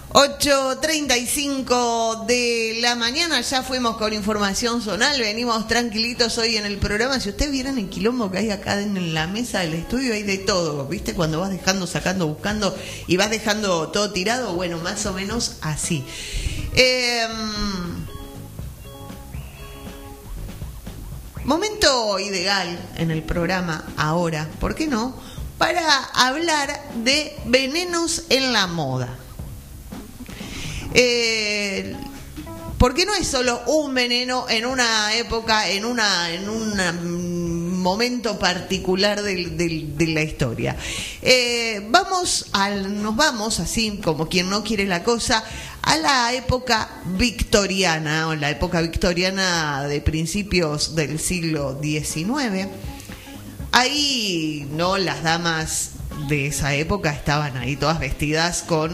8:35 de la mañana, ya fuimos con información zonal, venimos tranquilitos hoy en el programa. Si ustedes vieran el quilombo que hay acá en la mesa del estudio, hay de todo, ¿viste? Cuando vas dejando, sacando, buscando y vas dejando todo tirado, bueno, más o menos así. Momento ideal en el programa ahora, ¿por qué no? Para hablar de venenos en la moda. Porque no es solo un veneno en una época, en un momento particular de la historia. Nos vamos, así como quien no quiere la cosa, a la época victoriana, o la época victoriana de principios del siglo XIX. Ahí, no, las damas de esa época estaban ahí todas vestidas con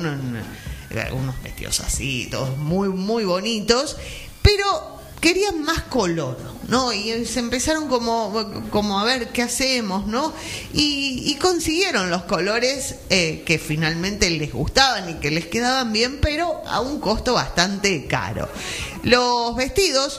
unos vestidos así, todos muy, muy bonitos, pero querían más color, ¿no? Y se empezaron como a ver qué hacemos, ¿no? Y consiguieron los colores que finalmente les gustaban y que les quedaban bien, pero a un costo bastante caro. Los vestidos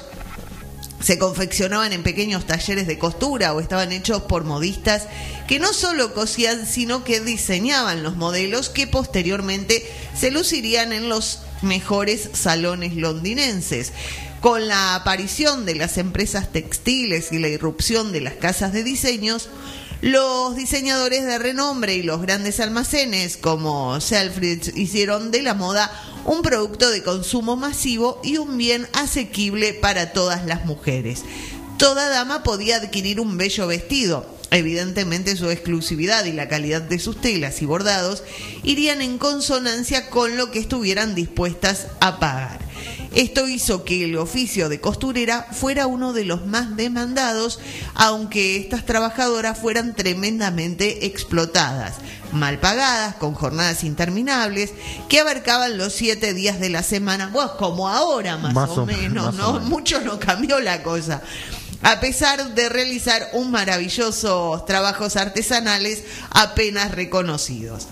se confeccionaban en pequeños talleres de costura o estaban hechos por modistas que no solo cosían, sino que diseñaban los modelos que posteriormente se lucirían en los mejores salones londinenses. Con la aparición de las empresas textiles y la irrupción de las casas de diseños, los diseñadores de renombre y los grandes almacenes como Selfridges hicieron de la moda un producto de consumo masivo y un bien asequible para todas las mujeres. Toda dama podía adquirir un bello vestido. Evidentemente su exclusividad y la calidad de sus telas y bordados irían en consonancia con lo que estuvieran dispuestas a pagar. Esto hizo que el oficio de costurera fuera uno de los más demandados, aunque estas trabajadoras fueran tremendamente explotadas, mal pagadas, con jornadas interminables, que abarcaban los 7 días de la semana, bueno, como ahora más o menos, ¿no? Mucho no cambió la cosa. A pesar de realizar un maravillosos trabajos artesanales apenas reconocidos.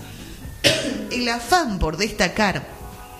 El afán por destacar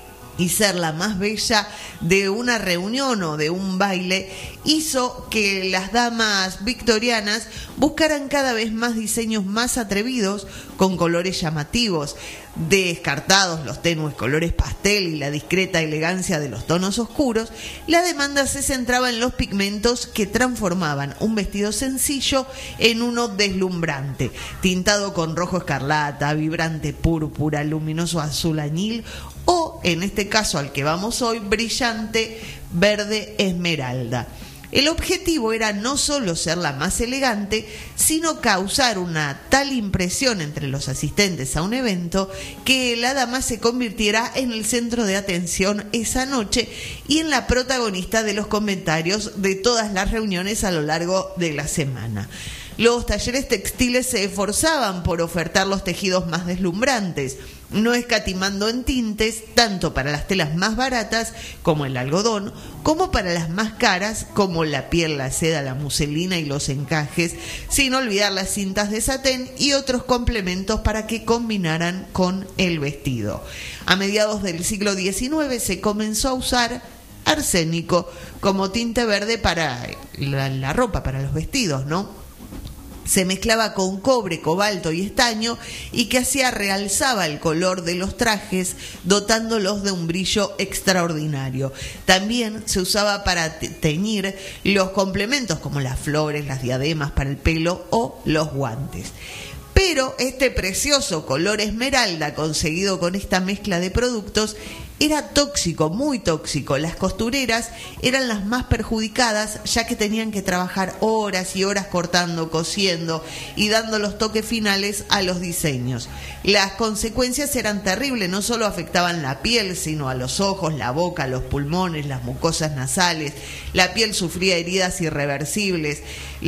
y ser la más bella de una reunión o de un baile hizo que las damas victorianas buscaran cada vez más diseños más atrevidos, con colores llamativos, descartados los tenues colores pastel y la discreta elegancia de los tonos oscuros. La demanda se centraba en los pigmentos que transformaban un vestido sencillo en uno deslumbrante, tintado con rojo escarlata, vibrante púrpura, luminoso azul añil o, en este caso al que vamos hoy, brillante verde esmeralda. El objetivo era no solo ser la más elegante, sino causar una tal impresión entre los asistentes a un evento que la dama se convirtiera en el centro de atención esa noche y en la protagonista de los comentarios de todas las reuniones a lo largo de la semana. Los talleres textiles se esforzaban por ofertar los tejidos más deslumbrantes, no escatimando en tintes tanto para las telas más baratas como el algodón, como para las más caras como la piel, la seda, la muselina y los encajes, sin olvidar las cintas de satén y otros complementos para que combinaran con el vestido. A mediados del siglo XIX se comenzó a usar arsénico como tinte verde para la ropa, para los vestidos, ¿no? Se mezclaba con cobre, cobalto y estaño y que hacía realzaba el color de los trajes, dotándolos de un brillo extraordinario. También se usaba para teñir los complementos como las flores, las diademas para el pelo o los guantes. Pero este precioso color esmeralda conseguido con esta mezcla de productos era tóxico, muy tóxico. Las costureras eran las más perjudicadas, ya que tenían que trabajar horas y horas cortando, cosiendo y dando los toques finales a los diseños. Las consecuencias eran terribles, no solo afectaban la piel, sino a los ojos, la boca, los pulmones, las mucosas nasales. La piel sufría heridas irreversibles.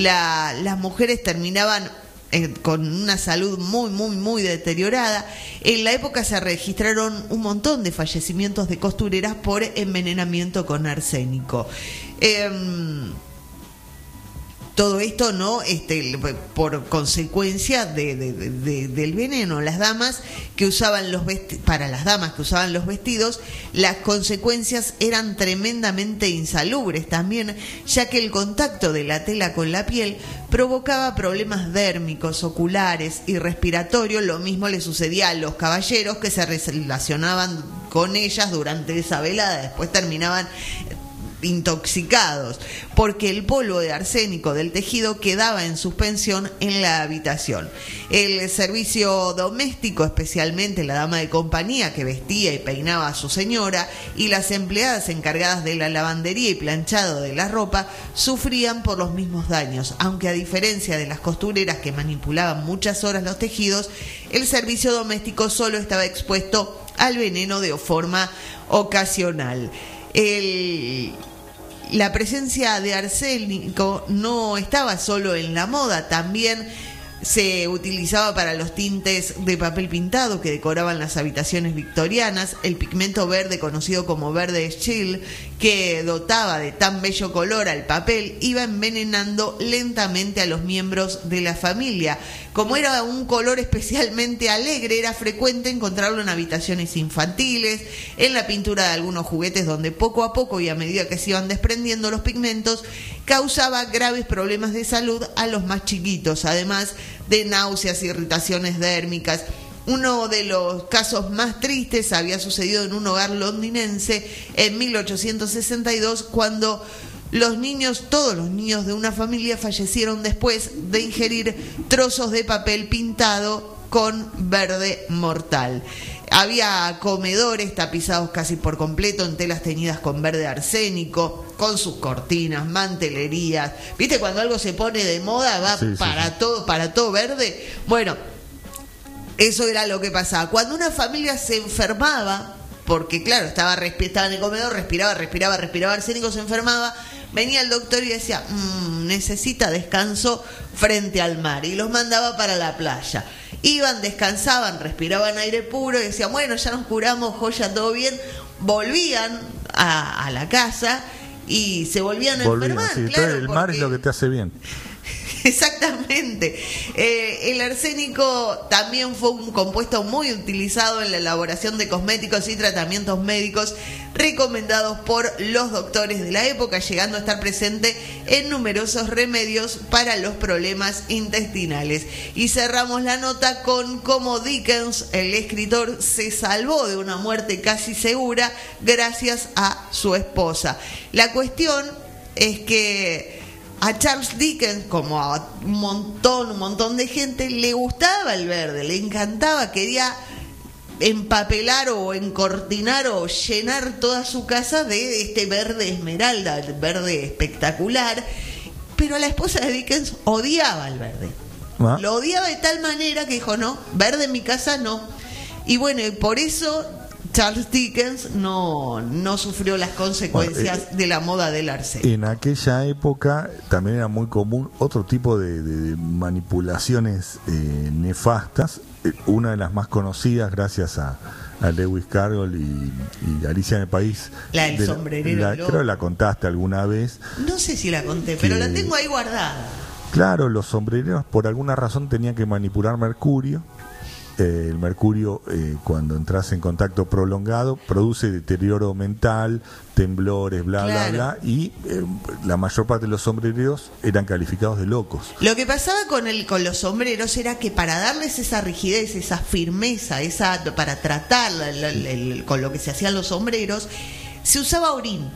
Las mujeres terminaban con una salud muy, muy, muy deteriorada. En la época se registraron un montón de fallecimientos de costureras por envenenamiento con arsénico. Todo esto no por consecuencia del veneno. Las damas que usaban para las damas que usaban los vestidos, las consecuencias eran tremendamente insalubres también, ya que el contacto de la tela con la piel provocaba problemas dérmicos, oculares y respiratorios. Lo mismo le sucedía a los caballeros que se relacionaban con ellas durante esa velada, después terminaban intoxicados, porque el polvo de arsénico del tejido quedaba en suspensión en la habitación. El servicio doméstico, especialmente la dama de compañía que vestía y peinaba a su señora, y las empleadas encargadas de la lavandería y planchado de la ropa, sufrían por los mismos daños, aunque a diferencia de las costureras que manipulaban muchas horas los tejidos, el servicio doméstico solo estaba expuesto al veneno de forma ocasional. La presencia de arsénico no estaba solo en la moda, también se utilizaba para los tintes de papel pintado que decoraban las habitaciones victorianas. El pigmento verde, conocido como verde Scheele, que dotaba de tan bello color al papel, iba envenenando lentamente a los miembros de la familia. Como era un color especialmente alegre, era frecuente encontrarlo en habitaciones infantiles, en la pintura de algunos juguetes, donde poco a poco y a medida que se iban desprendiendo los pigmentos, causaba graves problemas de salud a los más chiquitos, además de náuseas, irritaciones dérmicas. Uno de los casos más tristes había sucedido en un hogar londinense en 1862, cuando todos los niños de una familia fallecieron después de ingerir trozos de papel pintado con verde mortal. Había comedores tapizados casi por completo en telas teñidas con verde arsénico, con sus cortinas, mantelerías. ¿Viste cuando algo se pone de moda va para todo verde? Bueno, eso era lo que pasaba. Cuando una familia se enfermaba, porque claro, estaba en el comedor, respiraba arsénico, se enfermaba, venía el doctor y decía, necesita descanso frente al mar, y los mandaba para la playa. Iban, descansaban, respiraban aire puro y decían, bueno, ya nos curamos, joya, todo bien. Volvían a la casa y se volvían a enfermar. Sí, claro, el mar es lo que te hace bien. Exactamente. El arsénico también fue un compuesto muy utilizado en la elaboración de cosméticos y tratamientos médicos recomendados por los doctores de la época, llegando a estar presente en numerosos remedios para los problemas intestinales. Y cerramos la nota con cómo Dickens, el escritor, se salvó de una muerte casi segura gracias a su esposa. La cuestión es que a Charles Dickens, como a un montón de gente, le gustaba el verde, le encantaba, quería empapelar o encortinar o llenar toda su casa de este verde esmeralda, verde espectacular, pero la esposa de Dickens odiaba el verde. ¿Ah? Lo odiaba de tal manera que dijo, no, verde en mi casa no. Y bueno, por eso Charles Dickens no sufrió las consecuencias de la moda del arsénico. En aquella época también era muy común otro tipo de manipulaciones nefastas. Una de las más conocidas, gracias a Lewis Carroll y Alicia en el País. La del sombrerero. Creo que la contaste alguna vez. No sé si la conté, pero la tengo ahí guardada. Claro, los sombrereros por alguna razón tenían que manipular mercurio. El mercurio, cuando entras en contacto prolongado, produce deterioro mental, temblores, bla, bla, y la mayor parte de los sombrereros eran calificados de locos. Lo que pasaba con los sombreros era que para darles esa rigidez, esa firmeza, para tratar con lo que se hacían los sombreros, se usaba orín.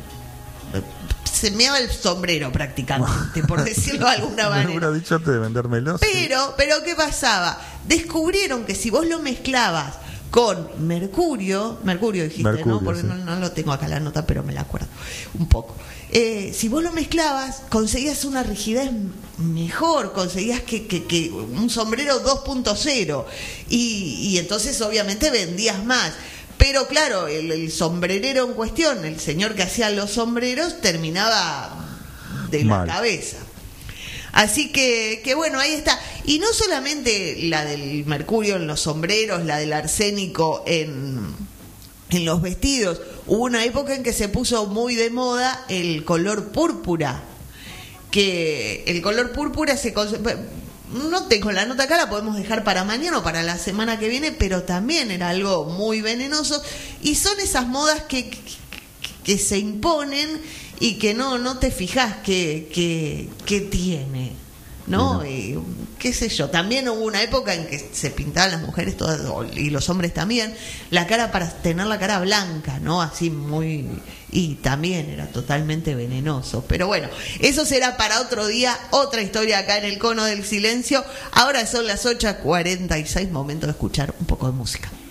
Se meaba el sombrero prácticamente, por decirlo de alguna manera. Me hubiera dicho antes de vendérmelo. Pero ¿qué pasaba? Descubrieron que si vos lo mezclabas con mercurio dijiste, ¿no? Porque sí. no lo tengo acá la nota, pero me la acuerdo un poco. Si vos lo mezclabas, conseguías una rigidez mejor, conseguías que un sombrero 2.0 y entonces obviamente vendías más. Pero claro, el sombrerero en cuestión, el señor que hacía los sombreros, terminaba de la cabeza. Así que bueno, ahí está. Y no solamente la del mercurio en los sombreros, la del arsénico en los vestidos. Hubo una época en que se puso muy de moda el color púrpura. que el color púrpura no tengo la nota acá, la podemos dejar para mañana o para la semana que viene, pero también era algo muy venenoso, y son esas modas que se imponen y que no te fijas que tiene, ¿no? Y, qué sé yo, también hubo una época en que se pintaban las mujeres todas, y los hombres también, la cara para tener la cara blanca, ¿no? Así muy... Y también era totalmente venenoso. Pero bueno, eso será para otro día, otra historia acá en el Cono del Silencio. Ahora son las 8:46, momento de escuchar un poco de música.